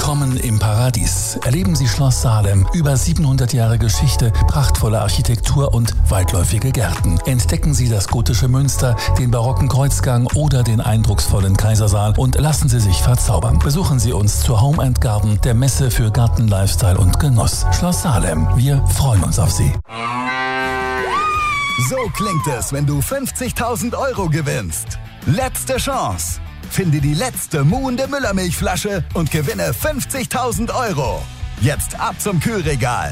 Willkommen im Paradies. Erleben Sie Schloss Salem. Über 700 Jahre Geschichte, prachtvolle Architektur und weitläufige Gärten. Entdecken Sie das gotische Münster, den barocken Kreuzgang oder den eindrucksvollen Kaisersaal und lassen Sie sich verzaubern. Besuchen Sie uns zur Home and Garden, der Messe für Garten, Lifestyle und Genuss. Schloss Salem. Wir freuen uns auf Sie. So klingt es, wenn du 50.000 € gewinnst. Letzte Chance. Finde die letzte muhende Müllermilchflasche und gewinne 50.000 €. Jetzt ab zum Kühlregal.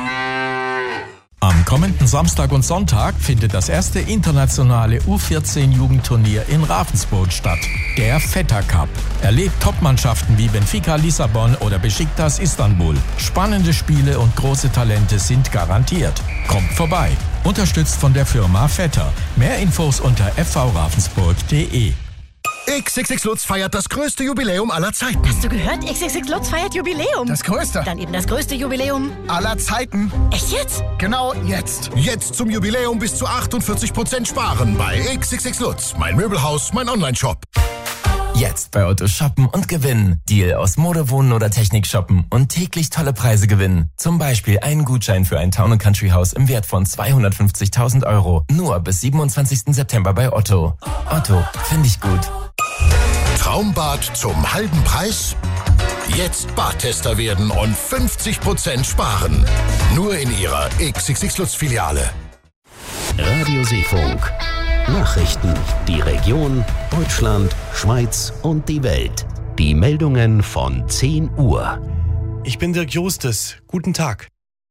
Am kommenden Samstag und Sonntag findet das erste internationale U14-Jugendturnier in Ravensburg statt. Der Vetter Cup. Erlebt Topmannschaften wie Benfica Lissabon oder Besiktas Istanbul. Spannende Spiele und große Talente sind garantiert. Kommt vorbei. Unterstützt von der Firma Vetter. Mehr Infos unter fvravensburg.de. XXX Lutz feiert das größte Jubiläum aller Zeiten. Hast du gehört? XXX Lutz feiert Jubiläum. Das größte? Dann eben das größte Jubiläum aller Zeiten. Echt jetzt? Genau jetzt. Jetzt zum Jubiläum bis zu 48% sparen bei XXX Lutz. Mein Möbelhaus, mein Onlineshop. Jetzt bei Otto shoppen und gewinnen. Deal aus Mode, Wohnen oder Technik shoppen und täglich tolle Preise gewinnen. Zum Beispiel einen Gutschein für ein Town & Country Haus im Wert von 250.000 €. Nur bis 27. September bei Otto. Otto, finde ich gut. Traumbad zum halben Preis? Jetzt Badtester werden und 50% sparen. Nur in Ihrer XXX Lutz Filiale. Radio Seefunk. Nachrichten, die Region, Deutschland, Schweiz und die Welt. Die Meldungen von 10 Uhr. Ich bin Dirk Justes. Guten Tag.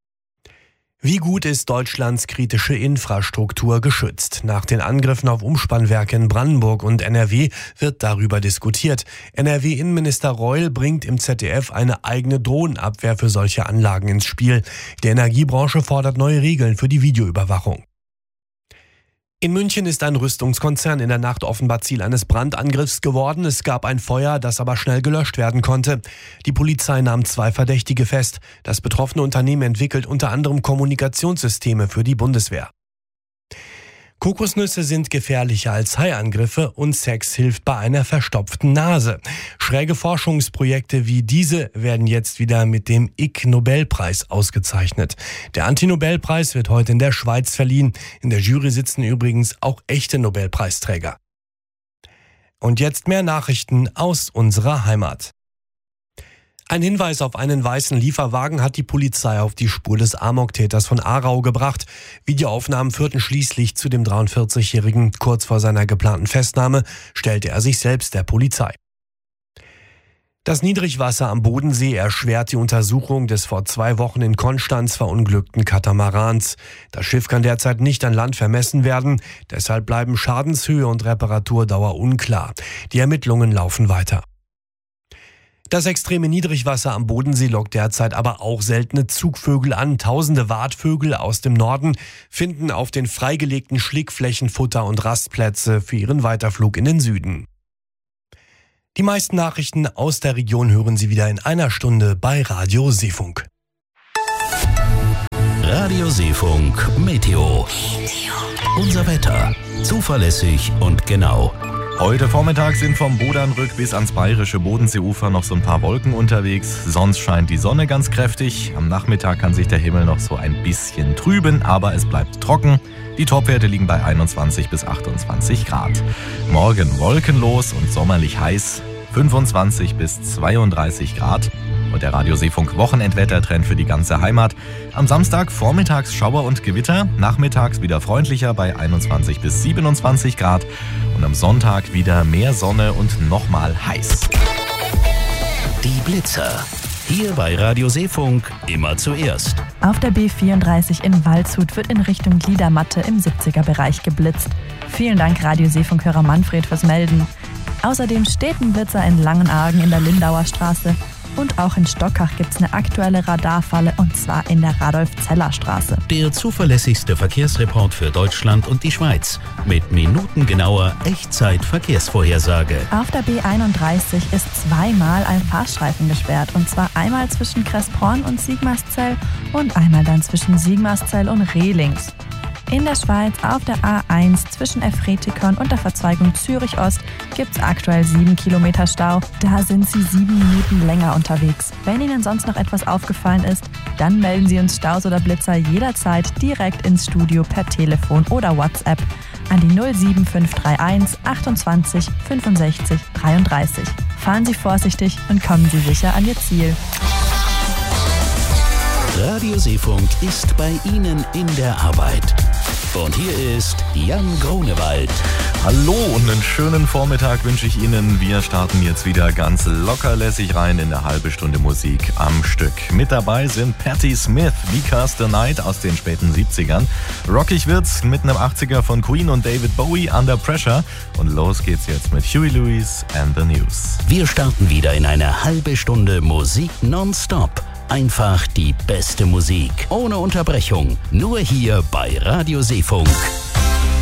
Wie gut ist Deutschlands kritische Infrastruktur geschützt? Nach den Angriffen auf Umspannwerke in Brandenburg und NRW wird darüber diskutiert. NRW-Innenminister Reul bringt im ZDF eine eigene Drohnenabwehr für solche Anlagen ins Spiel. Die Energiebranche fordert neue Regeln für die Videoüberwachung. In München ist ein Rüstungskonzern in der Nacht offenbar Ziel eines Brandangriffs geworden. Es gab ein Feuer, das aber schnell gelöscht werden konnte. Die Polizei nahm 2 Verdächtige fest. Das betroffene Unternehmen entwickelt unter anderem Kommunikationssysteme für die Bundeswehr. Kokosnüsse sind gefährlicher als Haiangriffe und Sex hilft bei einer verstopften Nase. Schräge Forschungsprojekte wie diese werden jetzt wieder mit dem Ig-Nobelpreis ausgezeichnet. Der Anti-Nobelpreis wird heute in der Schweiz verliehen. In der Jury sitzen übrigens auch echte Nobelpreisträger. Und jetzt mehr Nachrichten aus unserer Heimat. Ein Hinweis auf einen weißen Lieferwagen hat die Polizei auf die Spur des Amoktäters von Aarau gebracht. Videoaufnahmen führten schließlich zu dem 43-Jährigen. Kurz vor seiner geplanten Festnahme stellte er sich selbst der Polizei. Das Niedrigwasser am Bodensee erschwert die Untersuchung des vor 2 Wochen in Konstanz verunglückten Katamarans. Das Schiff kann derzeit nicht an Land vermessen werden. Deshalb bleiben Schadenshöhe und Reparaturdauer unklar. Die Ermittlungen laufen weiter. Das extreme Niedrigwasser am Bodensee lockt derzeit aber auch seltene Zugvögel an. Tausende Watvögel aus dem Norden finden auf den freigelegten Schlickflächen Futter und Rastplätze für ihren Weiterflug in den Süden. Die meisten Nachrichten aus der Region hören Sie wieder in einer Stunde bei Radio Seefunk. Radio Seefunk Meteo. Unser Wetter. Zuverlässig und genau. Heute Vormittag sind vom Bodernrück bis ans bayerische Bodenseeufer noch so ein paar Wolken unterwegs. Sonst scheint die Sonne ganz kräftig. Am Nachmittag kann sich der Himmel noch so ein bisschen trüben, aber es bleibt trocken. Die Topwerte liegen bei 21 bis 28 Grad. Morgen wolkenlos und sommerlich heiß, 25 bis 32 Grad. Und der Radio Seefunk Wochenendwettertrend für die ganze Heimat. Am Samstag vormittags Schauer und Gewitter, nachmittags wieder freundlicher bei 21 bis 27 Grad. Und am Sonntag wieder mehr Sonne und nochmal heiß. Die Blitzer. Hier bei Radio Seefunk immer zuerst. Auf der B34 in Waldshut wird in Richtung Gliedermatte im 70er-Bereich geblitzt. Vielen Dank Radio Seefunk-Hörer Manfred fürs Melden. Außerdem steht ein Blitzer in Langenargen in der Lindauer Straße. Und auch in Stockach gibt es eine aktuelle Radarfalle, und zwar in der Radolf-Zeller-Straße. Der zuverlässigste Verkehrsreport für Deutschland und die Schweiz. Mit minutengenauer Echtzeit-Verkehrsvorhersage. Auf der B31 ist 2-mal ein Fahrstreifen gesperrt. Und zwar einmal zwischen Crespron und Sigmaringen und einmal dann zwischen Sigmaringen und Rehlings. In der Schweiz auf der A1 zwischen Efretikon und der Verzweigung Zürich-Ost gibt es aktuell 7 Kilometer Stau. Da sind Sie 7 Minuten länger unterwegs. Wenn Ihnen sonst noch etwas aufgefallen ist, dann melden Sie uns Staus oder Blitzer jederzeit direkt ins Studio per Telefon oder WhatsApp an die 07531 28 65 33. Fahren Sie vorsichtig und kommen Sie sicher an Ihr Ziel. Radio Seefunk ist bei Ihnen in der Arbeit. Und hier ist Jan Grunewald. Hallo und einen schönen Vormittag wünsche ich Ihnen. Wir starten jetzt wieder ganz lockerlässig rein in eine halbe Stunde Musik am Stück. Mit dabei sind Patti Smith, We Cast the Night aus den späten 70ern. Rockig wird's mit einem 80er von Queen und David Bowie, Under Pressure. Und los geht's jetzt mit Huey Lewis and the News. Wir starten wieder in eine halbe Stunde Musik nonstop. Einfach die beste Musik, ohne Unterbrechung. Nur hier bei Radio Seefunk.